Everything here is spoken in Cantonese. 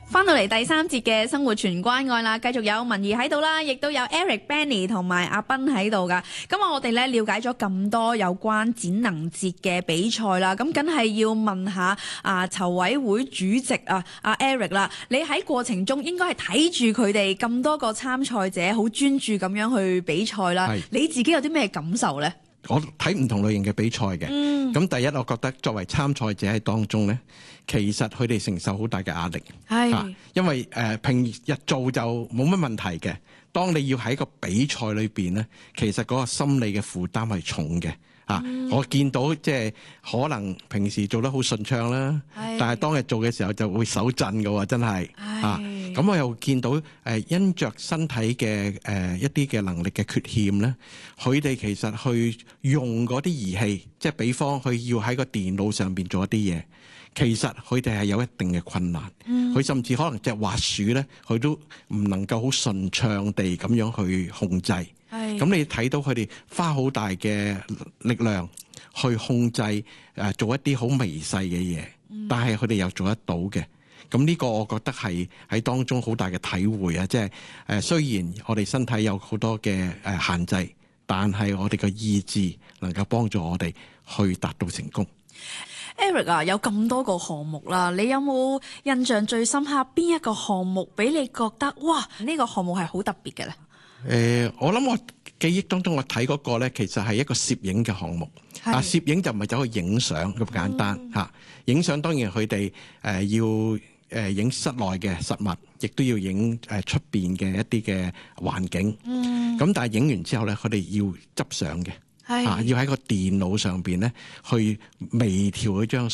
翻到嚟第三節嘅生活全關愛啦，繼續有文怡喺度啦，亦都有 Eric、Benny 同埋阿斌喺度噶。咁我哋咧了解咗咁多有關展能節嘅比賽啦，咁梗係要問下籌委會主席阿 Eric 啦，你喺過程中應該係睇住佢哋咁多個參賽者好專注咁樣去比賽啦，你自己有啲咩感受呢？ 我睇唔同類型嘅比賽嘅，咁第一，我覺得作為參賽者喺當中咧，其實佢哋承受好大嘅壓力，因為平日做就冇乜問題嘅，當你要喺個比賽裏邊咧，其實嗰個心理嘅負擔係重嘅。我見到即係可能平時做得好順暢啦，但係當日做嘅時候就會手震㗎喎，真係咁我又見到因着身體嘅一啲嘅能力嘅缺陷咧，佢哋其實去用嗰啲儀器，即係比方佢要喺個電腦上邊做一啲嘢，其實佢哋係有一定嘅困難。佢甚至可能隻滑鼠咧，佢都唔能夠好順暢地咁樣去控制。咁你睇到佢哋花好大嘅力量去控制做一啲好微細嘅嘢，但係佢哋又做得到嘅。咁呢個我覺得係喺當中好大嘅體會啊！即係雖然我哋身體有好多嘅限制，但係我哋嘅意志能夠幫助我哋去達到成功。 Eric 有咁多個項目啦，你有冇印象最深刻邊一個項目俾你覺得哇呢個項目係好特別嘅咧？ 我諗我記憶當中我睇嗰個咧，其實係一個攝影嘅項目。攝影就唔係走去影相咁簡單嚇。影相當然佢哋要影室內嘅實物，亦都要影出邊嘅一啲嘅環境。咁但係影完之後咧，佢哋要執相嘅。要喺個電腦上邊咧去微調嗰張